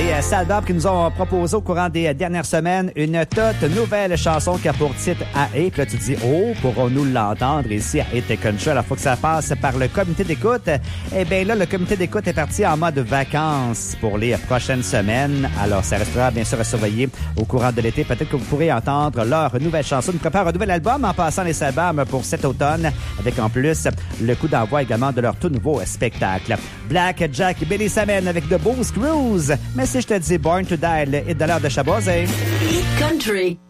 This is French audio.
Saldab qui nous ont proposé au courant des dernières semaines une toute nouvelle chanson qui a pour titre A.E. Puis là, tu te dis, oh, pourrons-nous l'entendre ici à Hit Country? Alors, il faut que ça passe par le comité d'écoute. Eh bien là, le comité d'écoute est parti en mode vacances pour les prochaines semaines. Alors, ça restera bien sûr à surveiller au courant de l'été. Peut-être que vous pourrez entendre leur nouvelle chanson. Ils préparent un nouvel album en passant les albums pour cet automne, avec en plus le coup d'envoi également de leur tout nouveau spectacle. Black Jack et Billy Samen avec The Booze Cruise. Mais si je te dis Born to Die, le hit de l'heure de Chaboise. Hit Country.